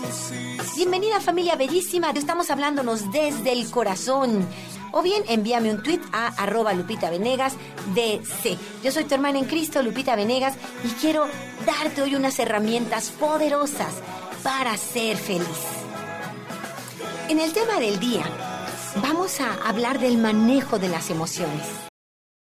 Bienvenida familia bellísima, estamos hablándonos desde el corazón. O bien envíame un tweet a @LupitaVenegas DC. Yo soy tu hermana en Cristo, Lupita Venegas, y quiero darte hoy unas herramientas poderosas para ser feliz. En el tema del día, vamos a hablar del manejo de las emociones.